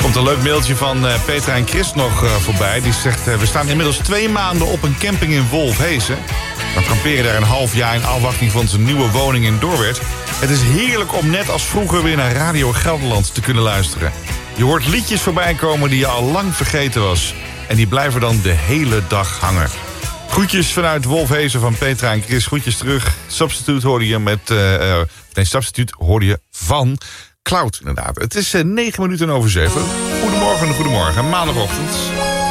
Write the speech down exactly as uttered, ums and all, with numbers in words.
Komt een leuk mailtje van uh, Petra en Chris nog uh, voorbij. Die zegt, uh, we staan inmiddels twee maanden op een camping in Wolfhezen. We kamperen daar een half jaar in afwachting van zijn nieuwe woning in Doorwerth. Het is heerlijk om net als vroeger weer naar Radio Gelderland te kunnen luisteren. Je hoort liedjes voorbij komen die je al lang vergeten was. En die blijven dan de hele dag hangen. Groetjes vanuit Wolfhezen van Petra en Chris. Groetjes terug. Substitute hoorde je met... Uh, uh, nee, Substitute hoorde je van Cloud, inderdaad. Het is uh, negen minuten over zeven. Goedemorgen, goedemorgen. Maandagochtend.